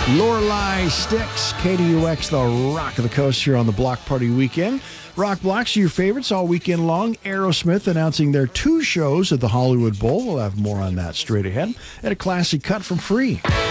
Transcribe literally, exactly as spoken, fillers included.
Lorelei Sticks, K D U X, the rock of the coast here on the Block Party Weekend. Rock blocks are your favorites all weekend long. Aerosmith announcing their two shows at the Hollywood Bowl. We'll have more on that straight ahead. And a classic cut from Free.